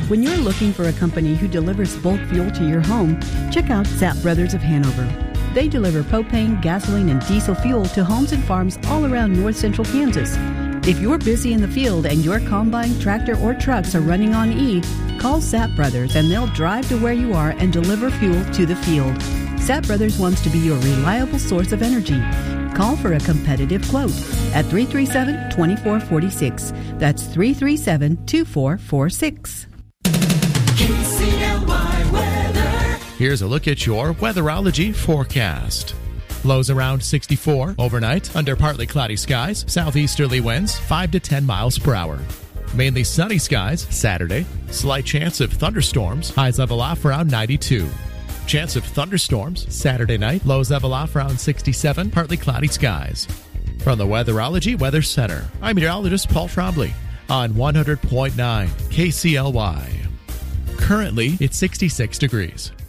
When you're looking for a company who delivers bulk fuel to your home, check out Sapp Brothers of Hanover. They deliver propane, gasoline, and diesel fuel to homes and farms all around north central Kansas. If you're busy in the field and your combine, tractor, or trucks are running on E, call Sapp Brothers and they'll drive to where you are and deliver fuel to the field. Sapp Brothers wants to be your reliable source of energy. Call for a competitive quote at 337-2446. That's 337-2446. KCLY weather. Here's a look at your weatherology forecast. Lows around 64 overnight under partly cloudy skies, southeasterly winds 5 to 10 miles per hour. Mainly sunny skies Saturday, slight chance of thunderstorms, highs level off around 92. Chance of thunderstorms Saturday night, lows level off around 67, partly cloudy skies. From the Weatherology Weather Center, I'm meteorologist Paul Trombley on 100.9 KCLY. Currently, it's 66 degrees.